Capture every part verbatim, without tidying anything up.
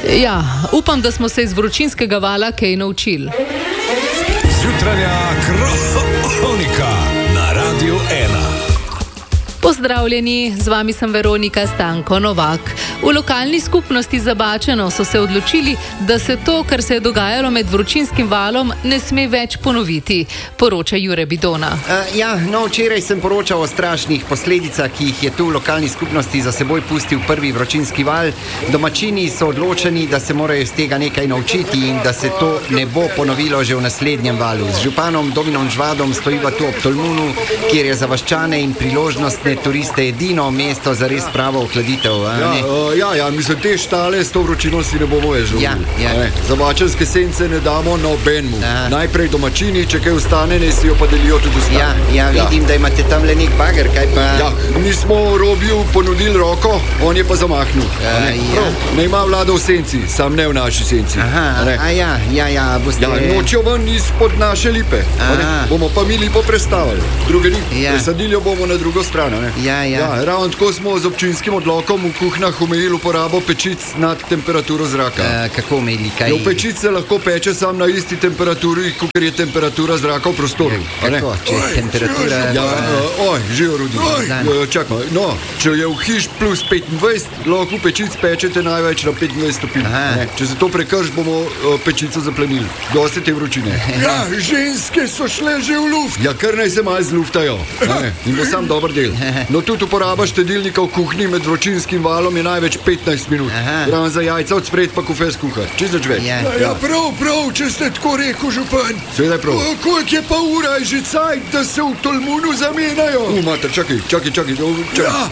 Ja, upam, da smo se iz vročinskega vala kaj naučili. Jutranja kronika na Radiu ena. Pozdravljeni, z vami sem Veronika Stanko Novak. V lokalni skupnosti Zabačeno so se odločili, da se to, kar se je dogajalo med vročinskim valom, ne sme več ponoviti, poroča Jure Bidona. Uh, ja, no, včeraj sem poročal o strašnih posledicah, ki jih je tu v lokalni skupnosti za seboj pustil prvi vročinski val. Domačini so odločeni, da se morajo iz tega nekaj naučiti in da se to ne bo ponovilo že v naslednjem valu. Z županom Dominom Žvadom stojiva tu ob Tolmunu, kjer je za vaščane in priložnostne turiste edino mesto za res pravo ohladitev. Ja, uh, ja, ja, mislim, te štale s to vročino si ne bomo več želeli. Ja, ja. Zabačenske sence ne damo nobenmu. Najprej domačini, če kaj ostane, ne si jo pa delijo tudi ostane. Ja, ja, vidim, ja. Da imate tam le nek bager, kaj pa... Ja, mi smo Robiju ponudili roko, on je pa zamahnil. Uh, ne? Ja. Ne ima vlada v senci, sam ne v naši senci. Aha, a ja, ja, ja, boste... Ja, nočijo ven izpod naše lipe. Bomo pa mi lipo prestavili. Druge ni, ja. Presadili jo bomo na drugo stran. Ne? Ja, ja. Ja, ravno tako smo z občinskim odlokom v kuhnah omejili uporabo pečic nad temperaturo zraka. Uh, kako omejili? Kaj? Jo, pečic se lahko peče sam na isti temperaturi, kot je temperatura zraka v prostoru. Kako? Če je temperatura... Ja, uh, oj, živo Rudi. Uh, čakaj, no, če je v hiš plus petindvajset, lahko pečic pečete največ na petindvajset stopinj. Če se to prekrš, bomo uh, pečico zaplenili. Dosti te vročine. Ja, ženske so šle že v luft. Ja, kar naj se malo zluftajo. Ne? In bo sam dober del. No, tudi uporaba štedilnika v kuhinji med vročinskim valom je največ petnajst minut. Ravno za jajca odspred pa kufe skuhati. Če začve. Ja. Ja, prav, prav, če ste tako rekel, župan. Seveda je prav. Koliko je pa ura, je že cajt, da se v Tolmunu zamenjajo? U, mater, čakaj, čakaj, čakaj. čakaj. Ja,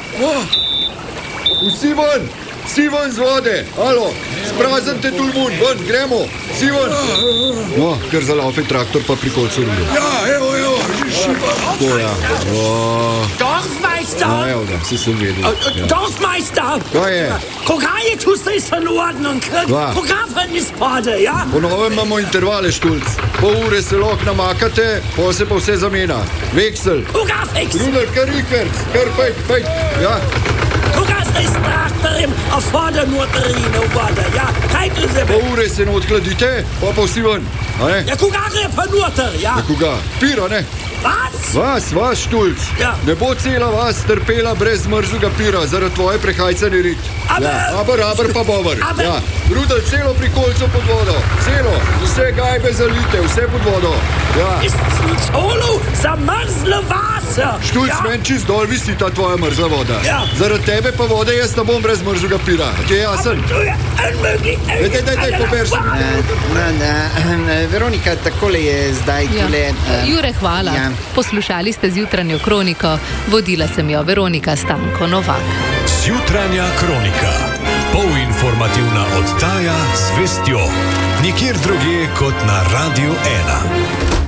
oh. Vsi ven, vsi ven z vode. Alo, spraznite Tolmun, ven, gremo. Vsi ven. No, ker zalaufe traktor pa pri kolcu rude. Ja, evo, evo, že šiva. To ja. Oh. Dorfmeister! Ah, evo ga, si sem vedel. Ja. Dorfmeister! Kaj je? Koga je tu zdaj in ordnung? Koga pa ni spade, ja? Po novem imamo intervale, Štulc. Pol ure se lahko namakate, pol se pa vse zamena. Veksel. Koga veksel? Rudel, kar rikverc, kar pejt, pejt. Ja. Koga zdaj s traktorjem, a vode noterine v vode, ja? Kaj tu zebe? Pol ure se ne odhladite, pa pa vsi ven. Ja, koga gre pa noter, ja? Ja, koga? Pira, ne? Vas? Vas, vas, Štulc. Ja. Ne bo cela vas trpela brez mrzlega pira, zaradi tvoje prehajcane rit. Aber, ja. aber, aber pa bober. Aber. Ja. Rudel, celo pri kolcu pod vodo. Celo. Vse gajbe zalite, vse pod vodo. Ja. Ist celo zamrzlo vas? Štulc, ja. meni čist dol visi ta tvoja mrzla voda. Ja. Zaradi tebe pa vode jaz ne bom brez mrzlega pira. Ti je jasen? To je unmöglich. Daj, daj, daj, daj, pober se. Na, na, Veronika, takole je zdaj Ja. tule... Uh, Jure, hvala. Ja. Poslušali ste zjutranjo kroniko. Vodila sem jo Veronika Stanko Novak. Jutranja kronika. Polinformativna oddaja z vestjo. Nikjer drugje kot na Radiu ena.